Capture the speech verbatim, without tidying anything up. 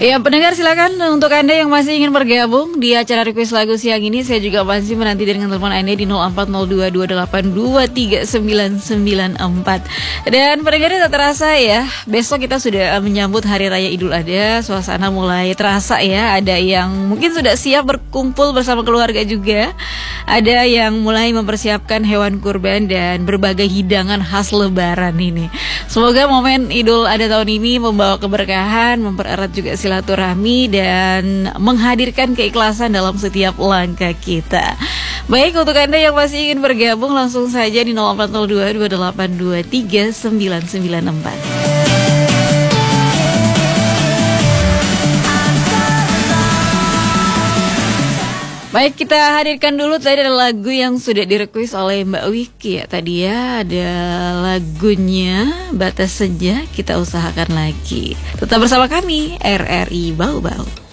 Ya, pendengar silakan untuk Anda yang masih ingin bergabung di acara request lagu siang ini. Saya juga masih menanti dengan telepon Anda di nol empat nol dua dua delapan dua tiga sembilan sembilan empat. Dan pendengar, tak terasa ya, besok kita sudah menyambut Hari Raya Idul Adha. Suasana mulai terasa ya. Ada yang mungkin sudah siap berkumpul bersama keluarga juga. Ada yang mulai mempersiapkan hewan kurban dan berbagai hidangan khas Lebaran ini. Semoga momen Idul Adha tahun ini membawa keberkahan, mempererat juga silaturahmi dan menghadirkan keikhlasan dalam setiap langkah kita. Baik, untuk Anda yang masih ingin bergabung, langsung saja di nol empat nol dua dua delapan dua tiga sembilan sembilan empat. Baik, kita hadirkan dulu tadi ada lagu yang sudah direquest oleh Mbak Wiki ya. Tadi ya ada lagunya Batas Senja, kita usahakan lagi. Tetap bersama kami R R I Bau Bau.